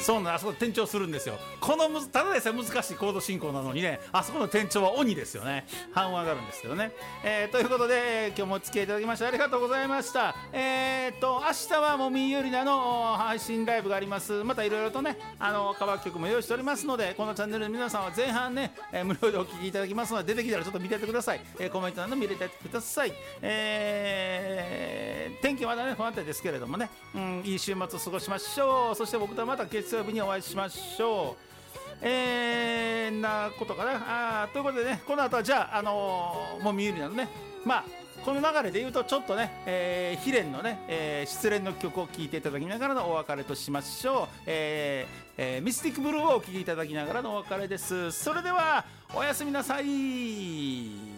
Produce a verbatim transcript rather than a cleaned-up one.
そうなん、あそこ転調するんですよ。このむただでさえ難しいコード進行なのにね、あそこの転調は鬼ですよね。半音上がるんですけどね、えー、ということで、えー、今日もお付き合いいただきましてありがとうございました。えー、っと明日はもみゆりなの配信ライブがあります。またいろいろとね、あのカバー曲も用意しておりますので、このチャンネルの皆さんは前半ね、えー、無料でお聴きいただきますので、出てきたらちょっと見ててください。えー、コメントなど見れてください。えー、天気はまだね不安定ですけれどもね、うん、いい週末を過ごしましょう。そして僕とはまた月曜日にお会いしましょう。えー、なことかなあ。ということでね、この後はじゃあ、あのー、もみゆりなのね、まあこの流れで言うとちょっとね、えー、悲恋のね、えー、失恋の曲を聴いていただきながらのお別れとしましょう。えーえー、ミスティックブルーをお聴きいただきながらのお別れです。それではおやすみなさい。